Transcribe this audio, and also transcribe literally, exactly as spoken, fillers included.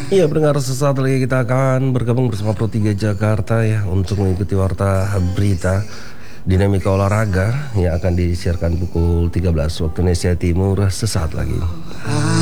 Iya, pendengar, sesaat lagi kita akan bergabung bersama Pro tiga Jakarta ya untuk mengikuti warta berita dinamika olahraga yang akan disiarkan pukul tiga belas waktu Indonesia Timur sesaat lagi.